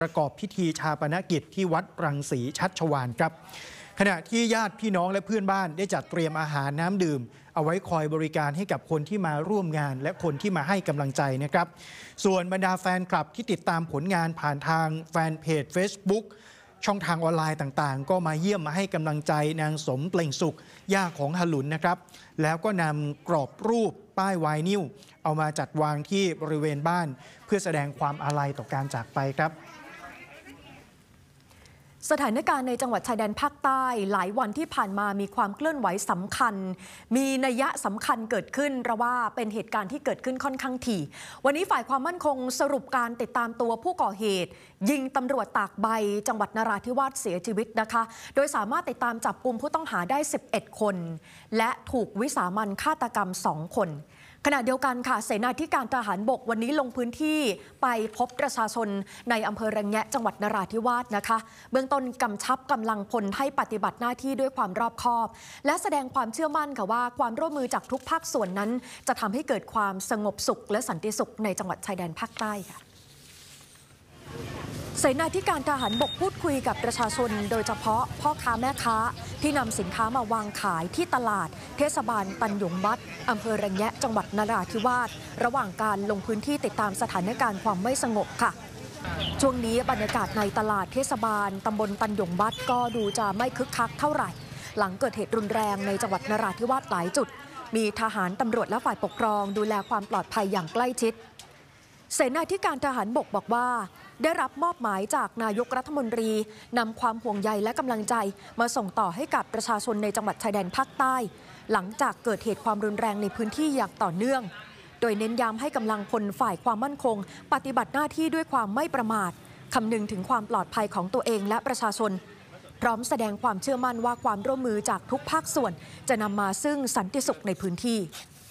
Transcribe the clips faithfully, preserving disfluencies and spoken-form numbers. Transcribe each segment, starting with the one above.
ประกอบพิธีชาปนกิจที่วัดรังสีชัชวาลครับขณะที่ญาติพี่น้องและเพื่อนบ้านได้จัดเตรียมอาหารน้ำดื่มเอาไว้คอยบริการให้กับคนที่มาร่วมงานและคนที่มาให้กำลังใจนะครับส่วนบรรดาแฟนคลับที่ติดตามผลงานผ่านทางแฟนเพจ Facebook ช่องทางออนไลน์ต่างๆก็มาเยี่ยมมาให้กำลังใจนางสมเปล่งสุขย่าของฮลุนนะครับแล้วก็นำกรอบรูปป้ายไวนิลเอามาจัดวางที่บริเวณบ้านเพื่อแสดงความอาลัยต่อการจากไปครับสถานการณ์ในจังหวัดชายแดนภาคใต้หลายวันที่ผ่านมามีความเคลื่อนไหวสำคัญมีนัยยะสำคัญเกิดขึ้นเพราะว่าเป็นเหตุการณ์ที่เกิดขึ้นค่อนข้างถี่วันนี้ฝ่ายความมั่นคงสรุปการติดตามตัวผู้ก่อเหตุยิงตำรวจตากใบจังหวัดนราธิวาสเสียชีวิตนะคะโดยสามารถติดตามจับกุมผู้ต้องหาได้สิบเอ็ดคนและถูกวิสามัญฆาตกรรมสองคนขณะเดียวกันค่ะเสนาธิการทหารบกวันนี้ลงพื้นที่ไปพบประชาชนในอำเภอระแงะจังหวัดนราธิวาสนะคะเบื้องต้นกำชับกำลังพลให้ปฏิบัติหน้าที่ด้วยความรอบคอบและแสดงความเชื่อมั่นค่ะว่าความร่วมมือจากทุกภาคส่วนนั้นจะทำให้เกิดความสงบสุขและสันติสุขในจังหวัดชายแดนภาคใต้ค่ะเสนาธิการทหารบกพูดคุยกับประชาชนโดยเฉพาะพ่อค้าแม่ค้าที่นำสินค้ามาวางขายที่ตลาดเทศบาลตันหยงบัดอำเภอระแงะจังหวัดนราธิวาสระหว่างการลงพื้นที่ติดตามสถานการณ์ความไม่สงบค่ะช่วงนี้บรรยากาศในตลาดเทศบาลตำบลตันหยงบัดก็ดูจะไม่คึกคักเท่าไหร่หลังเกิดเหตุรุนแรงในจังหวัดนราธิวาสหลายจุดมีทหารตำรวจและฝ่ายปกครองดูแลความปลอดภัยอย่างใกล้ชิดเสนาธิการทหารบกบอกว่าได้รับมอบหมายจากนายกรัฐมนตรีนำความห่วงใยและกำลังใจมาส่งต่อให้กับประชาชนในจังหวัดชายแดนภาคใต้หลังจากเกิดเหตุความรุนแรงในพื้นที่อย่างต่อเนื่องโดยเน้นย้ำให้กำลังพลฝ่ายความมั่นคงปฏิบัติหน้าที่ด้วยความไม่ประมาทคำนึงถึงความปลอดภัยของตัวเองและประชาชนพร้อมแสดงความเชื่อมั่นว่าความร่วมมือจากทุกภาคส่วนจะนำมาซึ่งสันติสุขในพื้นที่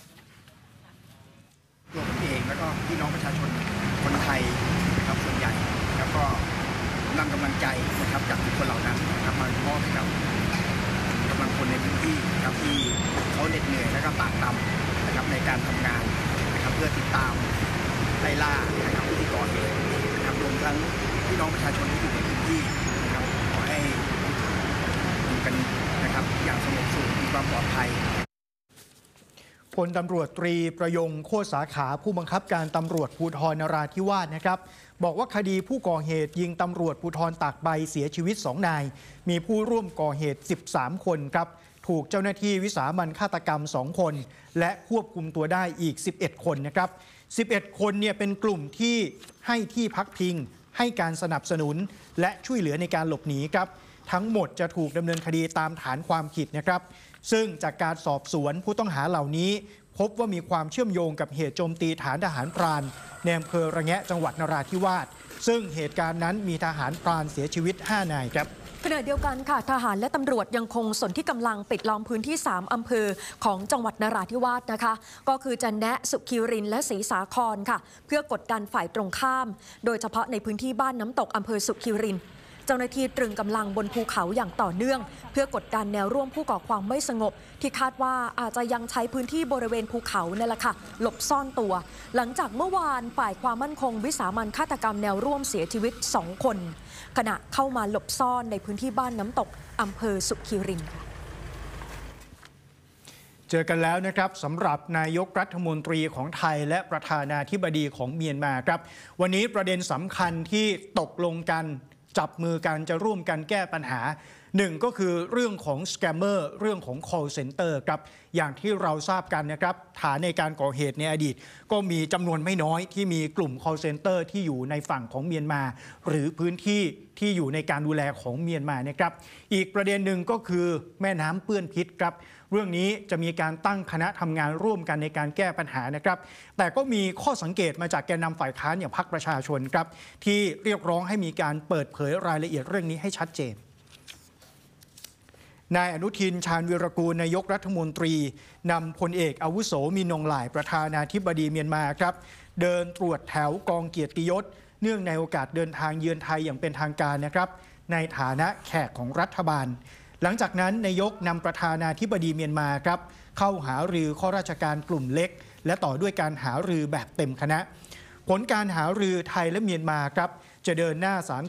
ตัวผมเองแล้วก็พี่น้องประชาชนคนไทยนะครับส่วนใหญ่แล้วก็นำกำลังใจนะครับจากทุกคนเหล่านั้นนะครับมามอบให้กับกำลังคนในพื้นที่นะครับที่เขาเหน็ดเหนื่อยและก็ตากตำนะครับในการทำงานนะครับเพื่อติดตามไล่ล่านะครับผู้ที่ก่อเหตุนะครับรวมทั้งพี่น้องประชาชนที่อยู่ในพื้นที่นะครับขอให้อยู่กันนะครับอย่างสงบสุขมีความปลอดภัยพลตำรวจตรีประยงโคตรสาขาผู้บังคับการตำรวจภูธรนราธิวาสนะครับบอกว่าคดีผู้ก่อเหตุยิงตำรวจภูธรตากใบเสียชีวิตสองนายมีผู้ร่วมก่อเหตุสิบสามคนครับถูกเจ้าหน้าที่วิสามัญฆาตกรรมสองคนและควบคุมตัวได้อีกสิบเอ็ดคนนะครับสิบเอ็ดคนเนี่ยเป็นกลุ่มที่ให้ที่พักพิงให้การสนับสนุนและช่วยเหลือในการหลบหนีครับทั้งหมดจะถูกดำเนินคดีตามฐานความผิดนะครับซึ่งจากการสอบสวนผู้ต้องหาเหล่านี้พบว่ามีความเชื่อมโยงกับเหตุโจมตีฐานทหารพรานในอำเภอระแงะจังหวัดนราธิวาสซึ่งเหตุการณ์นั้นมีทหารพรานเสียชีวิตห้านายครับขณะเดียวกันค่ะทหารและตำรวจยังคงสนที่กำลังปิดล้อมพื้นที่สามอำเภอของจังหวัดนราธิวาสนะคะก็คือจันแนะสุขีรินและศรีสาครค่ะเพื่อกดดันฝ่ายตรงข้ามโดยเฉพาะในพื้นที่บ้านน้ำตกอำเภอสุขีรินเจ้าหน้าที่ตรึงกำลังบนภูเขาอย่างต่อเนื่องเพื่อกดดันแนวร่วมผู้ก่อความไม่สงบที่คาดว่าอาจจะยังใช้พื้นที่บริเวณภูเขานั่นแหละค่ะหลบซ่อนตัวหลังจากเมื่อวานฝ่ายความมั่นคงวิสามัญฆาตกรรมแนวร่วมเสียชีวิตสองคนขณะเข้ามาหลบซ่อนในพื้นที่บ้านน้ำตกอำเภอสุขีรินเจอกันแล้วนะครับสำหรับนายกรัฐมนตรีของไทยและประธานาธิบดีของเมียนมาครับวันนี้ประเด็นสำคัญที่ตกลงกันจับมือกันจะร่วมกันแก้ปัญหาหนึ่งก็คือเรื่องของสแกมเมอร์เรื่องของ call center ครับอย่างที่เราทราบกันนะครับฐานในการก่อเหตุในอดีตก็มีจำนวนไม่น้อยที่มีกลุ่ม call center ที่อยู่ในฝั่งของเมียนมาหรือพื้นที่ที่อยู่ในการดูแลของเมียนมานะครับอีกประเด็นหนึ่งก็คือแม่น้ำเปื้อนพิษครับเรื่องนี้จะมีการตั้งคณะทำงานร่วมกันในการแก้ปัญหานะครับแต่ก็มีข้อสังเกตมาจากแกนนำฝ่ายค้านอย่างพรรคประชาชนครับที่เรียกร้องให้มีการเปิดเผยรายละเอียดเรื่องนี้ให้ชัดเจนนายอนุทินชาญวีรกูลนายกรัฐมนตรีนำพลเอกอาวุโสมินงหล่ายประธานาธิบดีเมียนมาครับเดินตรวจแถวกองเกียรติยศเนื่องในโอกาสเดินทางเยือนไทยอย่างเป็นทางการนะครับในฐานะแขกของรัฐบาลหลังจากนั้นนายกนำประธานาธิบดีเมียนมาครับเข้าหารือข้าราชการกลุ่มเล็กและต่อด้วยการหารือแบบเต็มคณะ ผลการหารือไทยและเมียนมาครับจะเดินหน้าสาน